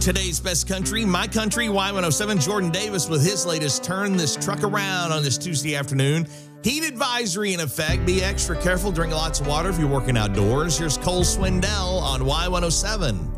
Today's best country, My Country, Y107, Jordan Davis with his latest Turn This Truck Around on this Tuesday afternoon. Heat advisory in effect. Be extra careful. Drink lots of water if you're working outdoors. Here's Cole Swindell on Y107.